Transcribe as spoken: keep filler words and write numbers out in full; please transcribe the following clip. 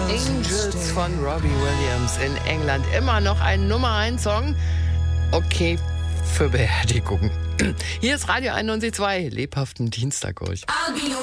Angels von Robbie Williams in England. Immer noch ein Nummer eins Song. Okay, für Beerdigung. Hier ist Radio einundneunzig Komma zwei, lebhaften Dienstag euch.